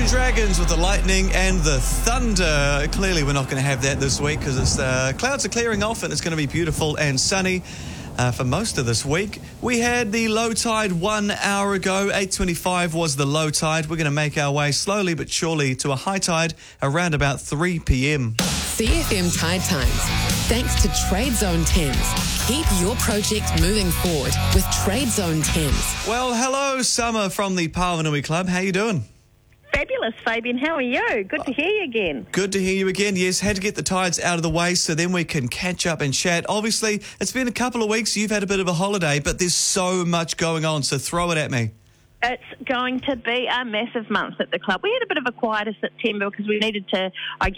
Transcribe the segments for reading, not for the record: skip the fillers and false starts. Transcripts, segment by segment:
Imagine Dragons with the lightning and the thunder. Clearly, we're not going to have that this week because clouds are clearing off and it's going to be beautiful and sunny. For most of this week, we had the low tide 1 hour ago. 8:25 was the low tide. We're going to make our way slowly but surely to a high tide around about 3 p.m. CFM Tide Times. Thanks to Trade Zone Thames. Keep your project moving forward with Trade Zone Thames. Well, hello, Summer from the Pawanui Club. How you doing? Fabulous, Fabian. How are you? Good to hear you again. Good to hear you again. Yes, had to get the tides out of the way so then we can catch up and chat. Obviously, it's been a couple of weeks. You've had a bit of a holiday, but there's so much going on, so throw it at me. It's going to be a massive month at the club. We had a bit of a quieter September because we needed to,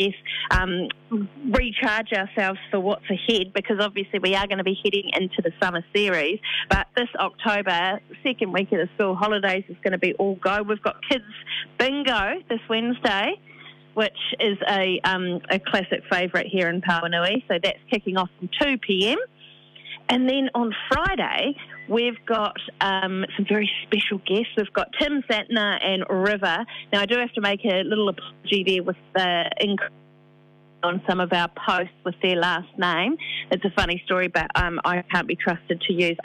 recharge ourselves for what's ahead, because obviously we are going to be heading into the summer series. But this October, second week of the school holidays, is going to be all go. We've got kids bingo this Wednesday, which is a classic favourite here in Pawanui. So that's kicking off from 2 p.m. And then on Friday, we've got some very special guests. We've got Tim Santner and River. Now, I do have to make a little apology there with the increase on some of our posts with their last name. It's a funny story, but I can't be trusted to use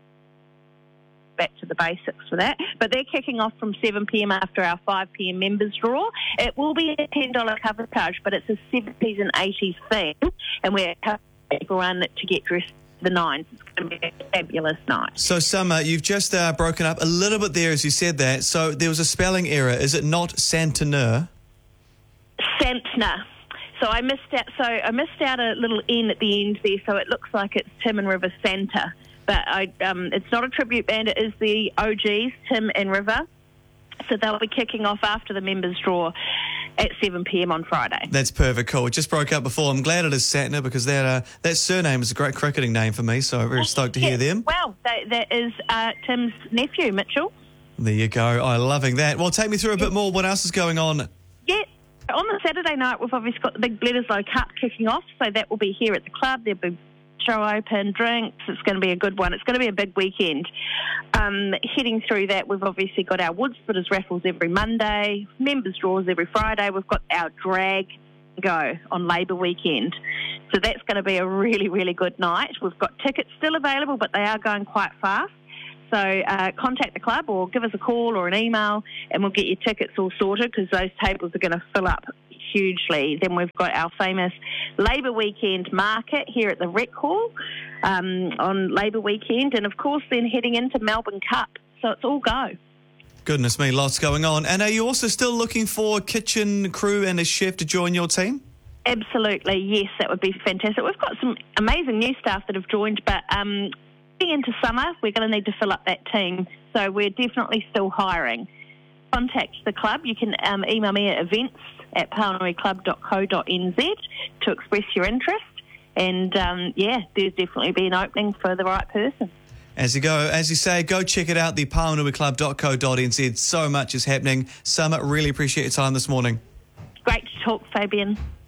back to the basics for that. But they're kicking off from 7 p.m. after our 5 p.m. members draw. It will be a $10 cover charge, but it's a 70s and 80s theme, and we're everyone to get dressed the nines. It's going to be a fabulous night. So, Summer, you've just broken up a little bit there as you said that. So there was a spelling error. Is it not Santner? Santner. So I missed out a little N at the end there, so it looks like it's Tim and River Santa. But it's not a tribute band, it is the OGs, Tim and River. So they'll be kicking off after the members draw at 7 p.m. on Friday. That's perfect, cool. It just broke up before. I'm glad it is Santner because that surname is a great cricketing name for me, so I'm very stoked to hear them. Well, that is Tim's nephew, Mitchell. There you go. I'm loving that. Well, take me through a bit more. What else is going on? Yeah. On the Saturday night, we've obviously got the Big Bledisloe Cup kicking off, so that will be here at the club. There'll be show open, drinks. It's going to be a good one. It's going to be a big weekend. Heading through that, we've obviously got our Wood Splitters raffles every Monday, members draws every Friday. We've got our drag go on Labour weekend. So that's going to be a really, really good night. We've got tickets still available, but they are going quite fast. So contact the club or give us a call or an email and we'll get your tickets all sorted because those tables are going to fill up hugely. Then we've got our famous Labour Weekend market here at the Rec Hall on Labour Weekend, and of course then heading into Melbourne Cup. So it's all go. Goodness me, lots going on. And are you also still looking for a kitchen crew and a chef to join your team? Absolutely, yes, that would be fantastic. We've got some amazing new staff that have joined, but getting into summer, we're going to need to fill up that team. So we're definitely still hiring. Contact the club. You can email me at events@pawanuiclub.co.nz to express your interest. And, there's definitely be an opening for the right person. As you say, go check it out, the pawanuiclub.co.nz. So much is happening. Summer, really appreciate your time this morning. Great to talk, Fabian.